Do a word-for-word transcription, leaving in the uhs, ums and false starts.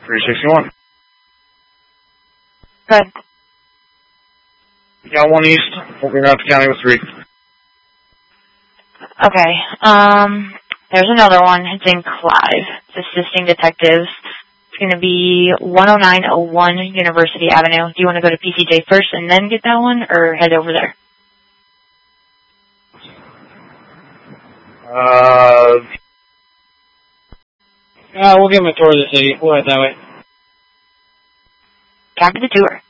three sixty-one. Good. Got one east, working out the county with three. Okay, um, there's another one. It's in Clive. It's assisting detectives. It's going to be one oh nine oh one University Avenue. Do you want to go to P C J first and then get that one, or head over there? Uh, Uh, we'll give him a tour of the city. We'll head that way. Copy the tour.